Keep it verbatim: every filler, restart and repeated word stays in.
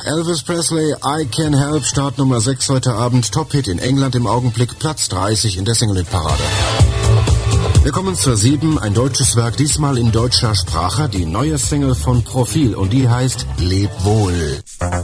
Elvis Presley, I Can Help, Start Nummer sechs heute Abend, Top-Hit in England im Augenblick, Platz dreißig in der Single-Hit-Parade. Wir kommen zur sieben, ein deutsches Werk, diesmal in deutscher Sprache, die neue Single von Profil und die heißt Leb wohl.